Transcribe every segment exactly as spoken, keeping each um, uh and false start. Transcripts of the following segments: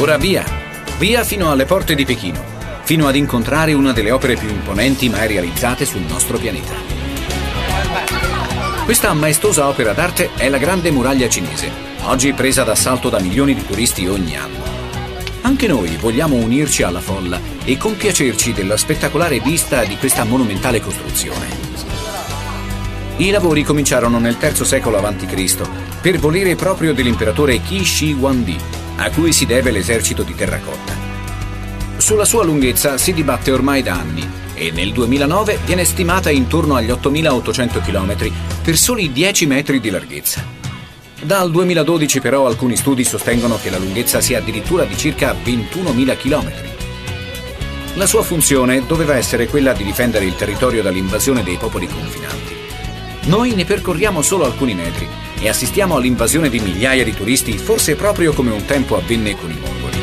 Ora via, via fino alle porte di Pechino, fino ad incontrare una delle opere più imponenti mai realizzate sul nostro pianeta. Questa maestosa opera d'arte è la Grande Muraglia Cinese, oggi presa d'assalto da milioni di turisti ogni anno. Anche noi vogliamo unirci alla folla e compiacerci della spettacolare vista di questa monumentale costruzione. I lavori cominciarono nel terzo secolo avanti Cristo per volere proprio dell'imperatore Qi Shi Huangdi, a cui si deve l'esercito di terracotta. Sulla sua lunghezza si dibatte ormai da anni e nel duemilanove viene stimata intorno agli ottomilaottocento chilometri per soli dieci metri di larghezza. Dal duemiladodici però alcuni studi sostengono che la lunghezza sia addirittura di circa ventunomila chilometri. La sua funzione doveva essere quella di difendere il territorio dall'invasione dei popoli confinanti. Noi ne percorriamo solo alcuni metri e assistiamo all'invasione di migliaia di turisti, forse proprio come un tempo avvenne con i mongoli.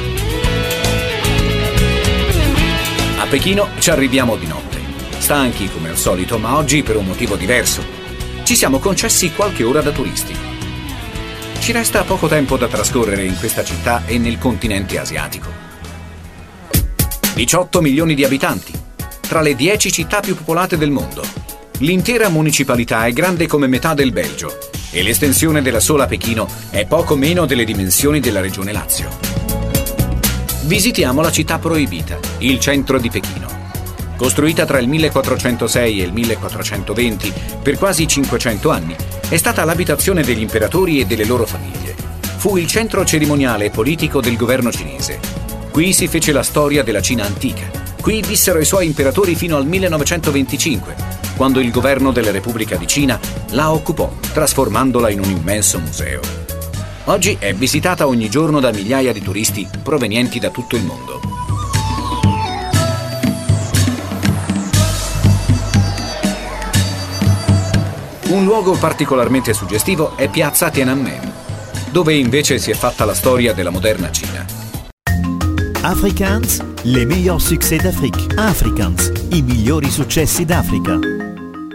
A Pechino ci arriviamo di notte, stanchi come al solito, ma oggi per un motivo diverso. Ci siamo concessi qualche ora da turisti. Ci resta poco tempo da trascorrere in questa città e nel continente asiatico. diciotto milioni di abitanti, tra le dieci città più popolate del mondo. L'intera municipalità è grande come metà del Belgio e l'estensione della sola Pechino è poco meno delle dimensioni della regione Lazio. Visitiamo la città proibita, il centro di Pechino. Costruita tra il millequattrocentosei e il millequattrocentoventi per quasi cinquecento anni, è stata l'abitazione degli imperatori e delle loro famiglie. Fu il centro cerimoniale e politico del governo cinese. Qui si fece la storia della Cina antica. Qui vissero i suoi imperatori fino al millenovecentoventicinque, quando il governo della Repubblica di Cina la occupò, trasformandola in un immenso museo. Oggi è visitata ogni giorno da migliaia di turisti provenienti da tutto il mondo. Un luogo particolarmente suggestivo è Piazza Tiananmen, dove invece si è fatta la storia della moderna Cina. Afrikaans, les meilleurs succès d'Afrique. Afrikaans, i migliori successi d'Africa.